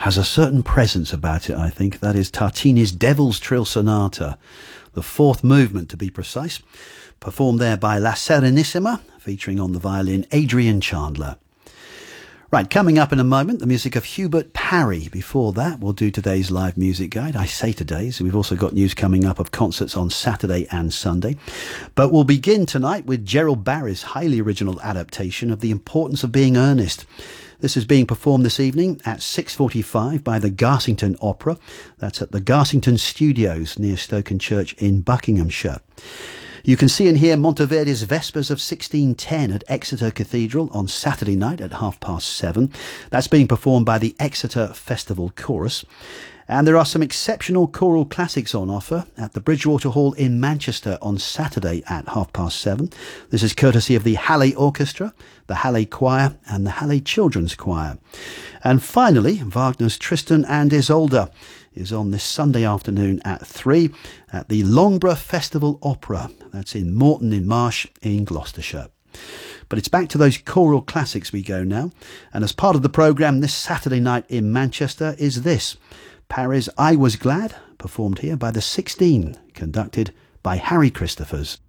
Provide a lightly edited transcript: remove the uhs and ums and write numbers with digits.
has a certain presence about it, I think. That is Tartini's Devil's Trill Sonata, the fourth movement to be precise, performed there by La Serenissima, featuring on the violin Adrian Chandler. Right, coming up in a moment, the music of Hubert Parry. Before that, we'll do today's live music guide. I say today's. We've also got news coming up of concerts on Saturday and Sunday. But we'll begin tonight with Gerald Barry's highly original adaptation of The Importance of Being Earnest. This is being performed this evening at 6:45 by the Garsington Opera. That's at the Garsington Studios near Stokenchurch in Buckinghamshire. You can see and hear Monteverdi's Vespers of 1610 at Exeter Cathedral on Saturday night at 7:30. That's being performed by the Exeter Festival Chorus. And there are some exceptional choral classics on offer at the Bridgewater Hall in Manchester on Saturday at 7:30. This is courtesy of the Halle Orchestra, the Halle Choir and the Halle Children's Choir. And finally, Wagner's Tristan and Isolde is on this Sunday afternoon at 3 at the Loughborough Festival Opera. That's in Morton in Marsh in Gloucestershire. But it's back to those choral classics we go now. And as part of the programme this Saturday night in Manchester is this, Parry's I Was Glad, performed here by the 16, conducted by Harry Christophers.